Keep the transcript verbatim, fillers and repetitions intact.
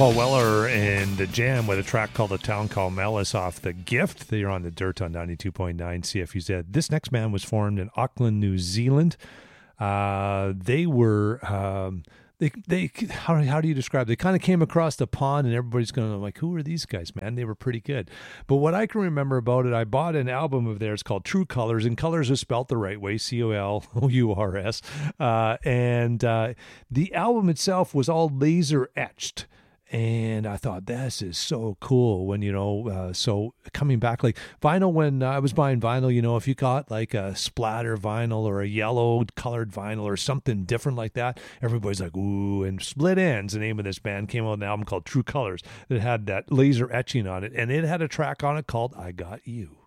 Paul Weller and the Jam with a track called A Town Called Mellis off The Gift. They're on the Dirt on ninety-two point nine C F U Z. This next band was formed in Auckland, New Zealand. Uh, they were, um, they, they, how, how do you describe it? They kind of came across the pond and everybody's going like, who are these guys, man? They were pretty good. But what I can remember about it, I bought an album of theirs called True Colors, and Colors is spelt the right way, C O L O U R S. Uh, and uh, the album itself was all laser etched. And I thought, this is so cool when, you know, uh, so coming back, like vinyl, when I was buying vinyl, you know, if you got like a splatter vinyl or a yellow colored vinyl or something different like that, everybody's like, ooh. And Split Enz, the name of this band, came out with an album called True Colors that had that laser etching on it. And it had a track on it called I Got You.